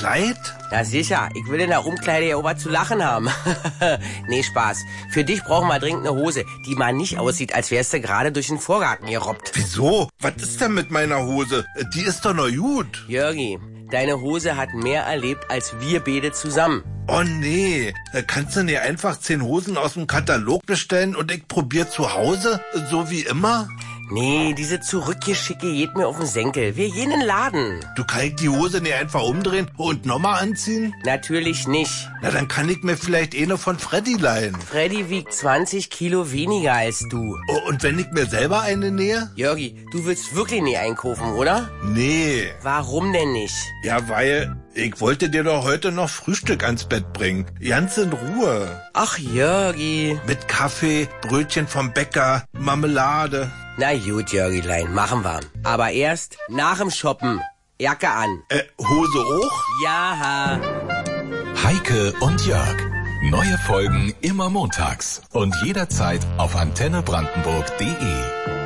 Kleid? Na sicher, ich will in der Umkleide ja ober zu lachen haben. Nee, Spaß. Für dich brauchen wir dringend eine Hose, die mal nicht aussieht, als wärst du gerade durch den Vorgarten gerobbt. Wieso? Was ist denn mit meiner Hose? Die ist doch noch gut. Jörgi, deine Hose hat mehr erlebt als wir beide zusammen. Oh nee, kannst du nicht einfach 10 Hosen aus dem Katalog bestellen und ich probier zu Hause, so wie immer? Nee, diese Zurückgeschicke geht mir auf den Senkel. Wir gehen in den Laden. Du kannst die Hose nicht einfach umdrehen und nochmal anziehen? Natürlich nicht. Na, dann kann ich mir vielleicht eine von Freddy leihen. Freddy wiegt 20 Kilo weniger als du. Oh, und wenn ich mir selber eine nähe? Jörgi, du willst wirklich nie einkaufen, oder? Nee. Warum denn nicht? Ja, weil ich wollte dir doch heute noch Frühstück ans Bett bringen. Ganz in Ruhe. Ach, Jörgi. Mit Kaffee, Brötchen vom Bäcker, Marmelade. Na gut, Jörgilein, machen wir. Aber erst nach dem Shoppen. Jacke an. Hose auch? Ja. Heike und Jörg. Neue Folgen immer montags und jederzeit auf antennebrandenburg.de.